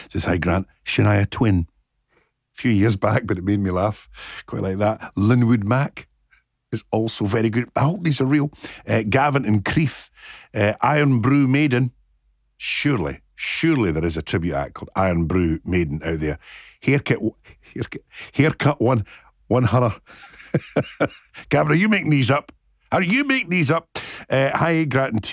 Says, hi Grant, Shania Twin. A few years back, but it made me laugh. Quite like that. Linwood Mac is also very good. I hope these are real. Gavin and Creef. Iron Brew Maiden. Surely there is a tribute act called Iron Brew Maiden out there. Haircut 100. Gavin, are you making these up? Hi, Grant and team.